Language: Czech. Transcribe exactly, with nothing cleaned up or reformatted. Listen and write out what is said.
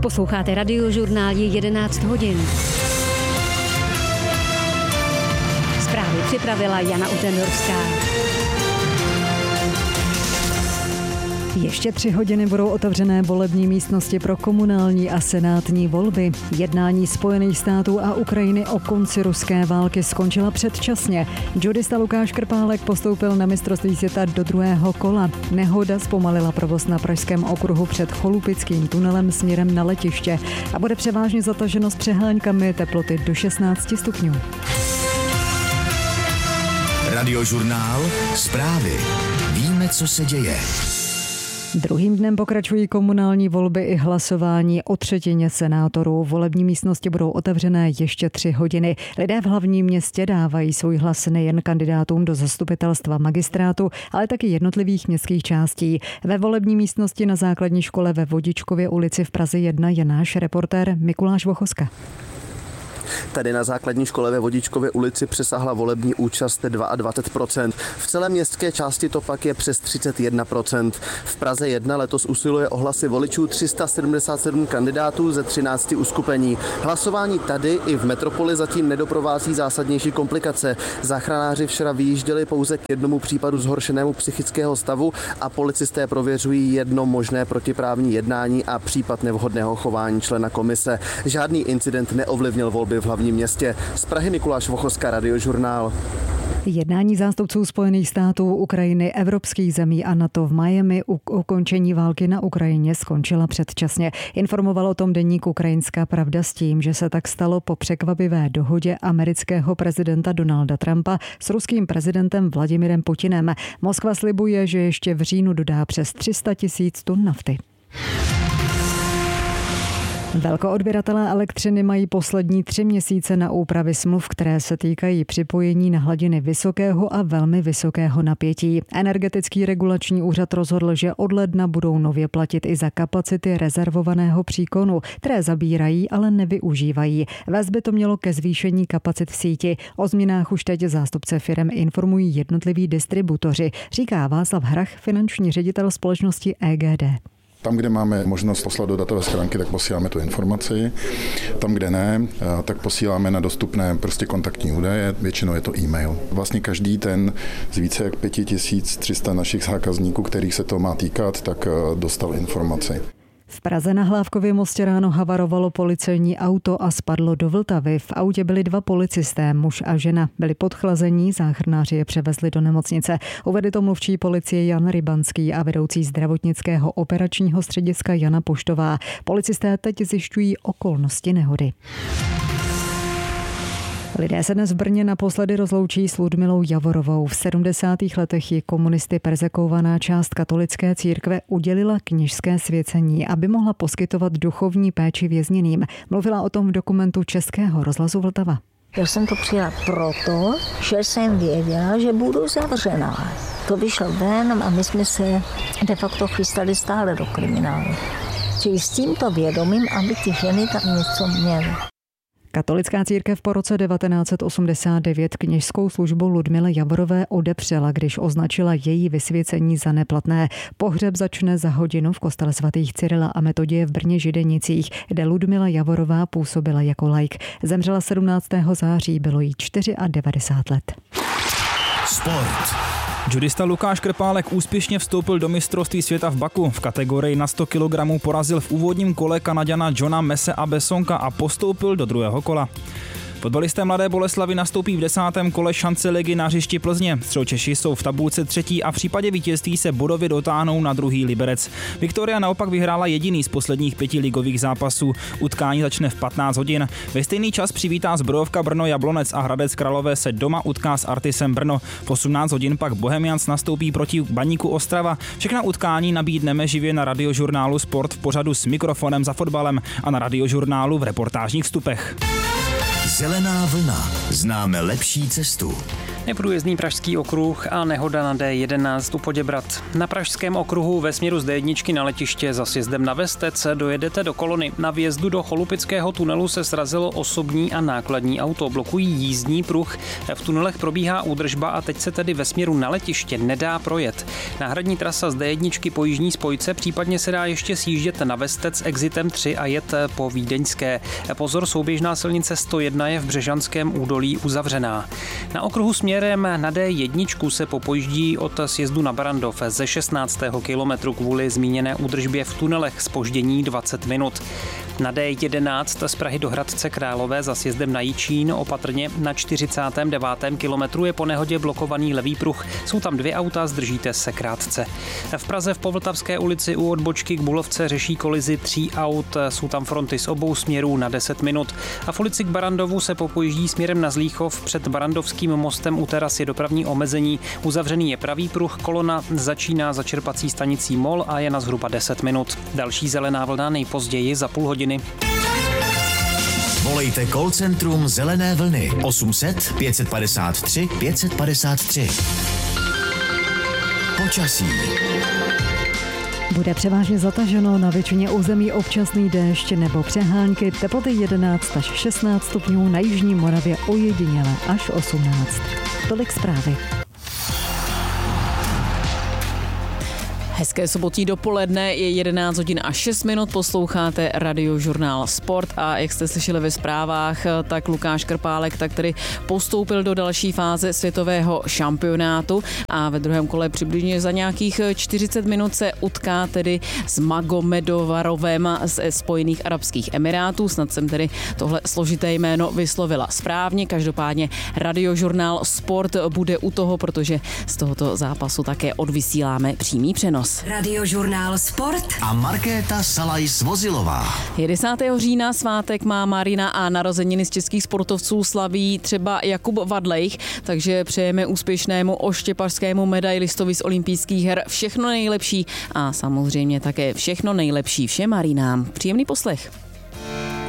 Posloucháte Radiožurnál, je jedenáct hodin. Zprávy připravila Jana Utendorská. Ještě tři hodiny budou otevřené volební místnosti pro komunální a senátní volby. Jednání Spojených států a Ukrajiny o konci ruské války skončila předčasně. Judista Lukáš Krpálek postoupil na mistrovství světa do druhého kola. Nehoda zpomalila provoz na pražském okruhu před Cholupickým tunelem směrem na letiště a bude převážně zataženo s přeháňkami, teploty do šestnáct stupňů. Radiožurnál, zprávy. Víme, co se děje. Druhým dnem pokračují komunální volby i hlasování o třetině senátorů. Volební místnosti budou otevřené ještě tři hodiny. Lidé v hlavním městě dávají svůj hlas nejen kandidátům do zastupitelstva magistrátu, ale taky jednotlivých městských částí. Ve volební místnosti na základní škole ve Vodičkově ulici v Praze jedna je náš reportér Mikuláš Vochoska. Tady na základní škole ve Vodičkově ulici přesáhla volební účast dvacet dva procent. V celé městské části to pak je přes třicet jedna procent. V Praze jedna letos usiluje o hlasy voličů tři sta sedmdesát sedm kandidátů ze třinácti uskupení. Hlasování tady i v metropoli zatím nedoprovází zásadnější komplikace. Záchranáři včera vyjížděli pouze k jednomu případu zhoršenému psychického stavu a policisté prověřují jedno možné protiprávní jednání a případ nevhodného chování člena komise. Žádný incident neovlivnil volby v hlavním městě. Z Prahy Mikuláš Vochoska, Radiožurnál. Jednání zástupců Spojených států, Ukrajiny, evropských zemí a NATO v Miami u ukončení války na Ukrajině skončila předčasně. Informoval o tom deník Ukrajinská pravda s tím, že se tak stalo po překvapivé dohodě amerického prezidenta Donalda Trumpa s ruským prezidentem Vladimirem Putinem. Moskva slibuje, že ještě v říjnu dodá přes tři sta tisíc tun nafty. Velkoodběratelé elektřiny mají poslední tři měsíce na úpravy smluv, které se týkají připojení na hladiny vysokého a velmi vysokého napětí. Energetický regulační úřad rozhodl, že od ledna budou nově platit i za kapacity rezervovaného příkonu, které zabírají, ale nevyužívají. Vést by to mělo ke zvýšení kapacit v síti. O změnách už teď zástupce firem informují jednotliví distributoři, říká Václav Hrach, finanční ředitel společnosti E G D. Tam, kde máme možnost poslat do datové schránky, tak posíláme tu informaci. Tam, kde ne, tak posíláme na dostupné prostě kontaktní údaje, většinou je to e-mail. Vlastně každý ten z více jak pět tisíc tři sta našich zákazníků, kterých se to má týkat, tak dostal informaci. V Praze na Hlávkově mostě ráno havarovalo policejní auto a spadlo do Vltavy. V autě byli dva policisté, muž a žena. Byli podchlazení, záchranáři je převezli do nemocnice. Uvedl to mluvčí policie Jan Rybanský a vedoucí zdravotnického operačního střediska Jana Poštová. Policisté teď zjišťují okolnosti nehody. Lidé se dnes v Brně naposledy rozloučí s Ludmilou Javorovou. V sedmdesátých letech ji komunisty perzekvovaná část katolické církve udělila kněžské svěcení, aby mohla poskytovat duchovní péči vězněným. Mluvila o tom v dokumentu Českého rozhlasu Vltava. Já jsem to přijala proto, že jsem věděla, že budu zavřená. To vyšlo ven a my jsme se de facto chystali stále do kriminálu. Čili s tímto vědomím, aby ty ženy tam něco měly. Katolická církev po roce devatenáct osmdesát devět kněžskou službu Ludmile Javorové odepřela, když označila její vysvěcení za neplatné. Pohřeb začne za hodinu v kostele svatých Cyrila a Metoděje v Brně Židenicích, kde Ludmila Javorová působila jako laik. Zemřela sedmnáctého září, bylo jí devadesát čtyři let. Sport. Judista Lukáš Krpálek úspěšně vstoupil do mistrovství světa v Baku. V kategorii na sto kilogramů porazil v úvodním kole Kanaďana Johna Mese a Besonka a postoupil do druhého kola. Fotbalisté Mladé Boleslavi nastoupí v desátém kole šance ligy na hřišti Plzně. Střelčeši jsou v tabulce třetí a v případě vítězství se bodově dotáhnou na druhý Liberec. Viktoria naopak vyhrála jediný z posledních pěti ligových zápasů. Utkání začne v patnáct hodin. Ve stejný čas přivítá Zbrojovka Brno Jablonec a Hradec Králové se doma utká s Artisem Brno. V osmnáct hodin pak Bohemians nastoupí proti Baníku Ostrava. Všechna utkání nabídneme živě na Radiožurnálu Sport v pořadu S mikrofonem za fotbalem a na Radiožurnálu v reportážních vstupech. Zelená vlna. Známe lepší cestu. Neprůjezdný pražský okruh a nehoda na D jedenáct u Poděbrad. Na pražském okruhu ve směru z D jedna na letiště za sjezdem na Vestec dojedete do kolony. Na vjezdu do Cholupického tunelu se srazilo osobní a nákladní auto. Blokují jízdní pruh. V tunelech probíhá údržba a teď se tedy ve směru na letiště nedá projet. Náhradní trasa z D jedna po jižní spojce, případně se dá ještě sjíždět na Vestec exitem tři a jet po Vídeňské. Pozor, souběžná silnice sto jedna je v Břežanském údolí uzavřená. Na okruhu směrem na D jedna se popojíždí od sjezdu na Barandov ze šestnáctého kilometru kvůli zmíněné údržbě v tunelech zpoždění dvacet minut. Na D jedenáct z Prahy do Hradce Králové za sjezdem na Jičín opatrně na čtyřicátém devátém kilometru je po nehodě blokovaný levý pruh. Jsou tam dvě auta, zdržíte se krátce. V Praze v Povltavské ulici u odbočky k Bulovce řeší kolizi tří aut, jsou tam fronty z obou směrů na deset minut. A v ulici k Barandovu se popojíždí směrem na Zlíchov, před Barandovským mostem u teras je dopravní omezení. Uzavřený je pravý pruh, kolona začíná za čerpací stanicí Mol a je na zhruba deset minut. Další zelená vlna nejpozději za půl hodiny. Volejte call centrum Zelené vlny osm set pět padesát tři pět padesát tři. Počasí. Bude převážně zataženo, na většině území občasný déšť nebo přehánky, teploty jedenáct až šestnáct stupňů, na jižní Moravě ojediněle až osmnáct. Tolik zprávy. Hezké sobotní dopoledne, je jedenáct hodin a šest minut, posloucháte Radiožurnál Sport a jak jste slyšeli ve zprávách, tak Lukáš Krpálek tak tedy postoupil do další fáze světového šampionátu a ve druhém kole přibližně za nějakých čtyřicet minut se utká tedy s Magomedovarovem z Spojených arabských emirátů. Snad jsem tedy tohle složité jméno vyslovila správně. Každopádně Radiožurnál Sport bude u toho, protože z tohoto zápasu také odvysíláme přímý přenos. Radiožurnál Sport a Markéta Salajs-Vozilová. Je desátého října, svátek má Marina a narozeniny z českých sportovců slaví třeba Jakub Vadlejch, takže přejeme úspěšnému oštěpařskému medailistovi z olympijských her všechno nejlepší a samozřejmě také všechno nejlepší všem Marinám. Příjemný poslech.